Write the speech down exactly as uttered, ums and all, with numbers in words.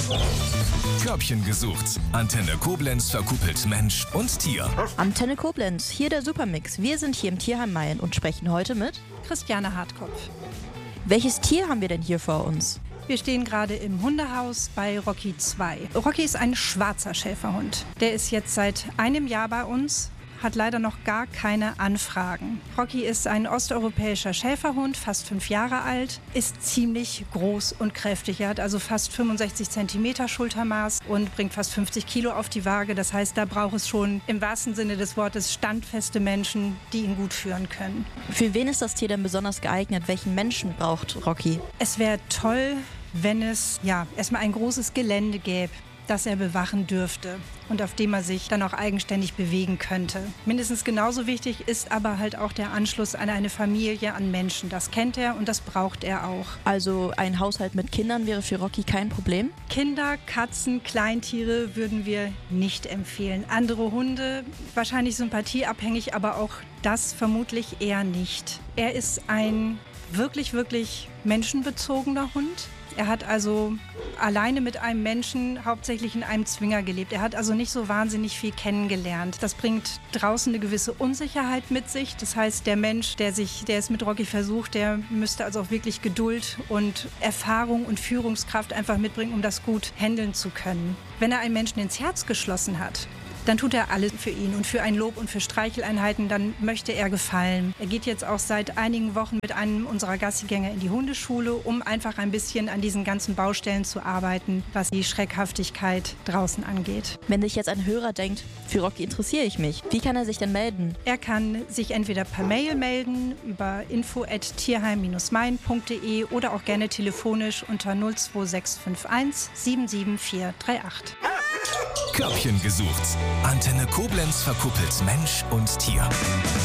Körbchen gesucht. Antenne Koblenz verkuppelt Mensch und Tier. Antenne Koblenz, hier der Supermix. Wir sind hier im Tierheim Mayen und sprechen heute mit Christiane Hartkopf. Welches Tier haben wir denn hier vor uns? Wir stehen gerade im Hundehaus bei Rocky zwei. Rocky ist ein schwarzer Schäferhund. Der ist jetzt seit einem Jahr bei uns, hat leider noch gar keine Anfragen. Rocky ist ein osteuropäischer Schäferhund, fast fünf Jahre alt, ist ziemlich groß und kräftig. Er hat also fast fünfundsechzig Zentimeter Schultermaß und bringt fast fünfzig Kilo auf die Waage. Das heißt, da braucht es schon im wahrsten Sinne des Wortes standfeste Menschen, die ihn gut führen können. Für wen ist das Tier denn besonders geeignet? Welchen Menschen braucht Rocky? Es wäre toll, wenn es ja erstmal ein großes Gelände gäbe, das er bewachen dürfte und auf dem er sich dann auch eigenständig bewegen könnte. Mindestens genauso wichtig ist aber halt auch der Anschluss an eine Familie, an Menschen. Das kennt er und das braucht er auch. Also ein Haushalt mit Kindern wäre für Rocky kein Problem? Kinder, Katzen, Kleintiere würden wir nicht empfehlen. Andere Hunde, wahrscheinlich sympathieabhängig, aber auch das vermutlich eher nicht. Er ist ein wirklich, wirklich menschenbezogener Hund. Er hat also alleine mit einem Menschen hauptsächlich in einem Zwinger gelebt. Er hat also nicht so wahnsinnig viel kennengelernt. Das bringt draußen eine gewisse Unsicherheit mit sich. Das heißt, der Mensch, der sich, der es mit Rocky versucht, der müsste also auch wirklich Geduld und Erfahrung und Führungskraft einfach mitbringen, um das gut handeln zu können. Wenn er einen Menschen ins Herz geschlossen hat, dann tut er alles für ihn und für ein Lob und für Streicheleinheiten, dann möchte er gefallen. Er geht jetzt auch seit einigen Wochen mit einem unserer Gassigänger in die Hundeschule, um einfach ein bisschen an diesen ganzen Baustellen zu arbeiten, was die Schreckhaftigkeit draußen angeht. Wenn sich jetzt ein Hörer denkt, für Rocky interessiere ich mich, wie kann er sich denn melden? Er kann sich entweder per Mail melden über info at tierheim Bindestrich mayen punkt de oder auch gerne telefonisch unter null zwei sechs fünf eins sieben sieben vier drei acht. Körbchen gesucht. Antenne Koblenz verkuppelt Mensch und Tier.